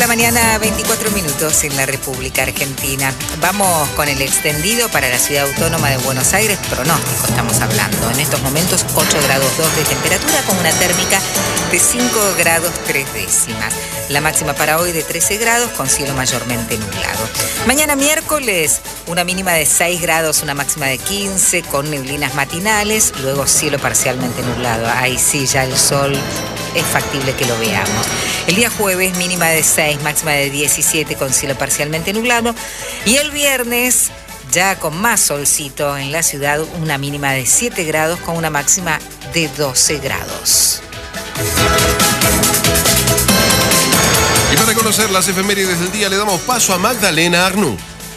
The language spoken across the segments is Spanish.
mañana, 24 minutos en la República Argentina. Vamos con el extendido para la Ciudad Autónoma de Buenos Aires. Pronóstico estamos hablando. En estos momentos 8 grados 2 de temperatura con una térmica de 5 grados 3 décimas. La máxima para hoy de 13 grados con cielo mayormente nublado. Mañana miércoles una mínima de 6 grados, una máxima de 15 con neblinas matinales. Luego cielo parcialmente nublado. Ahí sí, ya el sol es factible que lo veamos. El día jueves mínima de 6, máxima de 17 con cielo parcialmente nublado. Y el viernes ya con más solcito en la ciudad, una mínima de 7 grados con una máxima de 12 grados. Y para conocer las efemérides del día le damos paso a Magdalena Arnú.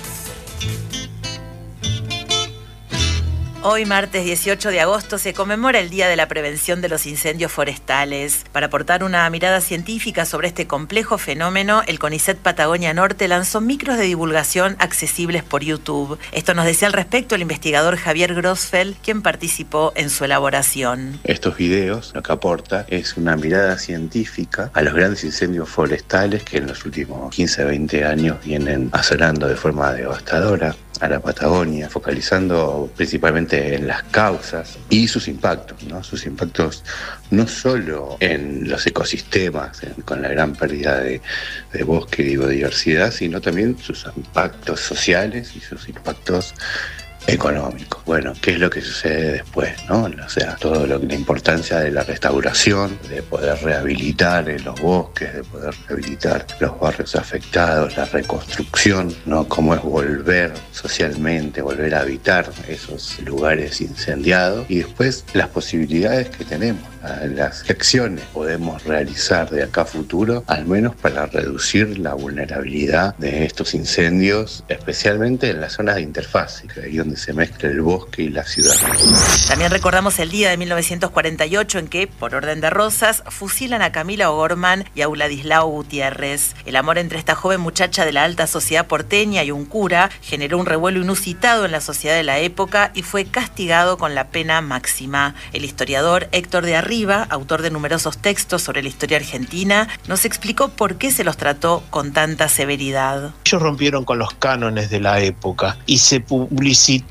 Hoy, martes 18 de agosto, se conmemora el Día de la Prevención de los Incendios Forestales. Para aportar una mirada científica sobre este complejo fenómeno, el CONICET Patagonia Norte lanzó micros de divulgación accesibles por YouTube. Esto nos decía al respecto el investigador Javier Grossfeld, quien participó en su elaboración. Estos videos lo que aporta es una mirada científica a los grandes incendios forestales que en los últimos 15-20 años vienen asolando de forma devastadora a la Patagonia, focalizando principalmente en las causas y sus impactos, ¿no? Sus impactos no solo en los ecosistemas, con la gran pérdida de bosque y biodiversidad, sino también sus impactos sociales y sus impactos económico. Bueno, ¿qué es lo que sucede después, no? O sea, la importancia de la restauración, de poder rehabilitar los bosques, de poder rehabilitar los barrios afectados, la reconstrucción, ¿no? Cómo es volver socialmente, volver a habitar esos lugares incendiados y después las posibilidades que tenemos, las acciones que podemos realizar de acá a futuro, al menos para reducir la vulnerabilidad de estos incendios, especialmente en las zonas de interfaz, que ahí donde se mezcla el bosque y la ciudad. También recordamos el día de 1948 en que, por orden de Rosas, fusilan a Camila O'Gorman y a Vladislao Gutiérrez. El amor entre esta joven muchacha de la alta sociedad porteña y un cura generó un revuelo inusitado en la sociedad de la época y fue castigado con la pena máxima. El historiador Héctor de Arriba, autor de numerosos textos sobre la historia argentina, nos explicó por qué se los trató con tanta severidad. Ellos rompieron con los cánones de la época y se publicitó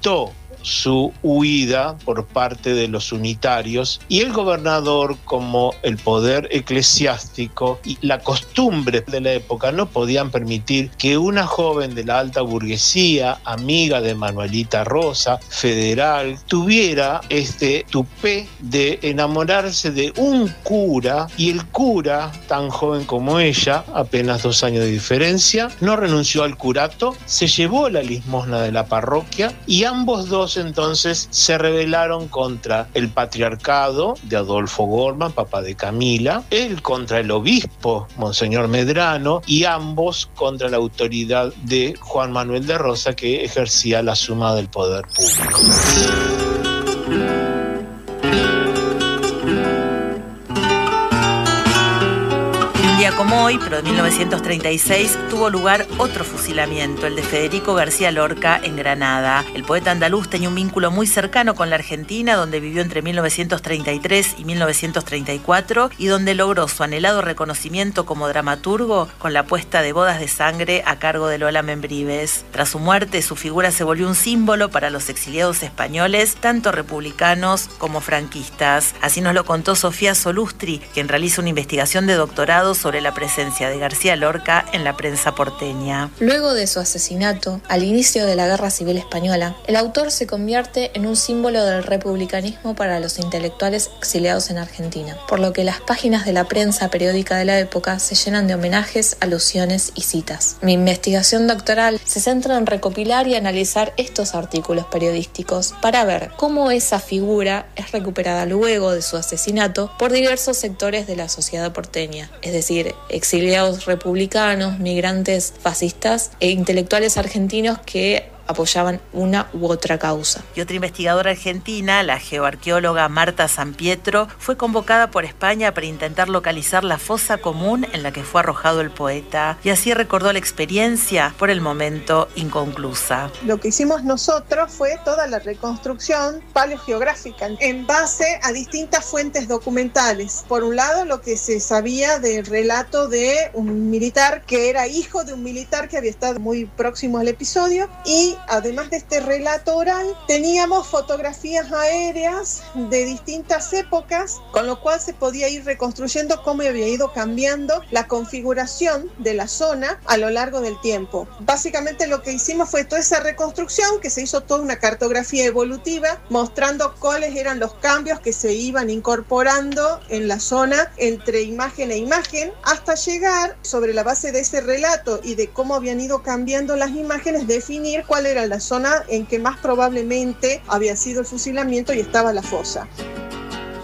su huida por parte de los unitarios, y el gobernador, como el poder eclesiástico y la costumbre de la época, no podían permitir que una joven de la alta burguesía, amiga de Manuelita Rosa, federal, tuviera este tupé de enamorarse de un cura, y el cura, tan joven como ella, apenas 2 años de diferencia, no renunció al curato, se llevó la limosna de la parroquia, y ambos dos entonces se rebelaron contra el patriarcado de Adolfo Gorman, papá de Camila, él contra el obispo, Monseñor Medrano, y ambos contra la autoridad de Juan Manuel de Rosa, que ejercía la suma del poder público. Como hoy, pero en 1936, tuvo lugar otro fusilamiento, el de Federico García Lorca en Granada. El poeta andaluz tenía un vínculo muy cercano con la Argentina, donde vivió entre 1933 y 1934 y donde logró su anhelado reconocimiento como dramaturgo con la puesta de Bodas de Sangre a cargo de Lola Membrives. Tras su muerte, su figura se volvió un símbolo para los exiliados españoles, tanto republicanos como franquistas. Así nos lo contó Sofía Solustri, quien realiza una investigación de doctorado sobre la presencia de García Lorca en la prensa porteña. Luego de su asesinato, al inicio de la Guerra Civil Española, el autor se convierte en un símbolo del republicanismo para los intelectuales exiliados en Argentina, por lo que las páginas de la prensa periódica de la época se llenan de homenajes, alusiones y citas. Mi investigación doctoral se centra en recopilar y analizar estos artículos periodísticos para ver cómo esa figura es recuperada luego de su asesinato por diversos sectores de la sociedad porteña, es decir, exiliados republicanos, migrantes fascistas e intelectuales argentinos que apoyaban una u otra causa. Y otra investigadora argentina, la geoarqueóloga Marta Sampietro, fue convocada por España para intentar localizar la fosa común en la que fue arrojado el poeta, y así recordó la experiencia, por el momento inconclusa. Lo que hicimos nosotros fue toda la reconstrucción paleogeográfica en base a distintas fuentes documentales. Por un lado, lo que se sabía del relato de un militar que era hijo de un militar que había estado muy próximo al episodio, y además de este relato oral, teníamos fotografías aéreas de distintas épocas, con lo cual se podía ir reconstruyendo cómo había ido cambiando la configuración de la zona a lo largo del tiempo. Básicamente lo que hicimos fue toda esa reconstrucción, que se hizo toda una cartografía evolutiva mostrando cuáles eran los cambios que se iban incorporando en la zona entre imagen e imagen, hasta llegar, sobre la base de ese relato y de cómo habían ido cambiando las imágenes, definir cuál era la zona en que más probablemente había sido el fusilamiento y estaba la fosa.